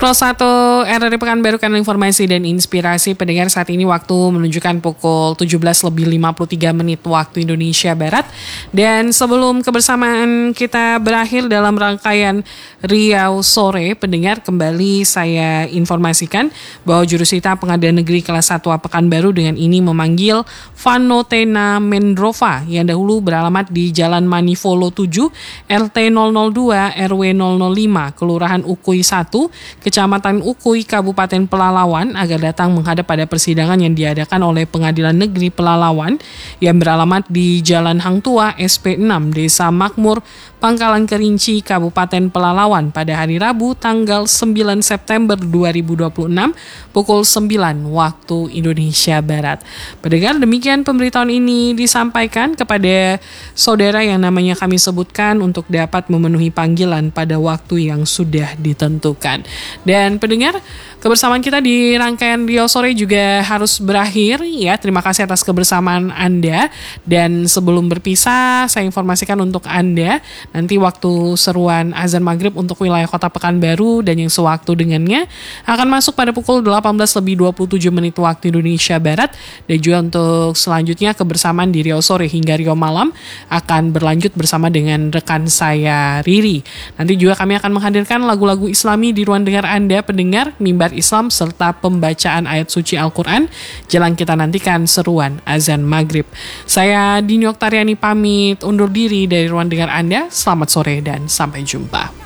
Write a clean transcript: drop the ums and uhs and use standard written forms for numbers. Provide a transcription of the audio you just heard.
Pro 1 RRI Pekanbaru, kanal informasi dan inspirasi pendengar. Saat ini waktu menunjukkan pukul 17:53 waktu Indonesia Barat. Dan sebelum kebersamaan kita berakhir dalam rangkaian Riau Sore, pendengar, kembali saya informasikan bahwa Jurusita Pengadilan Negeri Kelas 1 Pekanbaru dengan ini memanggil Vanotena Mendrova yang dahulu beralamat di Jalan Manivolo 7, RT 002, RW 005, Kelurahan Ukui 1, Kecamatan Ukui, Kabupaten Pelalawan, agar datang menghadap pada persidangan yang diadakan oleh Pengadilan Negeri Pelalawan yang beralamat di Jalan Hang Tua, SP 6, Desa Makmur, Pangkalan Kerinci, Kabupaten Pelalawan pada hari Rabu tanggal 9 September 2026 pukul 9 waktu Indonesia Barat. Pendengar, demikian pemberitahuan ini disampaikan kepada saudara yang namanya kami sebutkan untuk dapat memenuhi panggilan pada waktu yang sudah ditentukan. Dan pendengar, kebersamaan kita di rangkaian Riau Sore juga harus berakhir ya. Terima kasih atas kebersamaan Anda. Dan sebelum berpisah, saya informasikan untuk Anda nanti waktu seruan azan maghrib untuk wilayah Kota Pekanbaru dan yang sewaktu dengannya akan masuk pada pukul 18:27 waktu Indonesia Barat. Dan juga untuk selanjutnya kebersamaan di Riau Sore hingga Riau Malam akan berlanjut bersama dengan rekan saya Riri. Nanti juga kami akan menghadirkan lagu-lagu Islami di ruang dengar Anda pendengar, mimbar Islam serta pembacaan ayat suci Al-Quran. Jelang kita nantikan seruan azan maghrib. Saya Dini Oktariani pamit undur diri dari ruang dengar Anda. Selamat sore dan sampai jumpa.